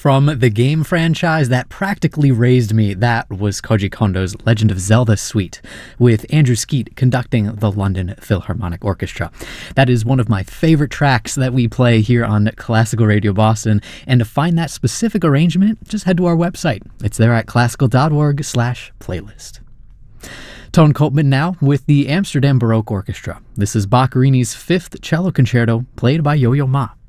From the game franchise that practically raised me, that was Koji Kondo's Legend of Zelda Suite, with Andrew Skeet conducting the London Philharmonic Orchestra. That is one of my favorite tracks that we play here on Classical Radio Boston, and to find that specific arrangement, just head to our website. It's there at classical.org/playlist. Tone Coltman now with the Amsterdam Baroque Orchestra. This is Boccherini's Fifth Cello Concerto, played by Yo-Yo Ma.